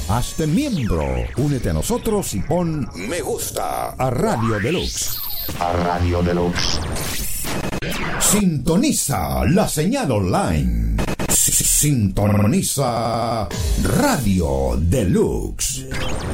Hazte miembro. Únete a nosotros y pon me gusta a Radio Deluxe. A Radio Deluxe. Sintoniza la señal online. Sintoniza Radio Deluxe.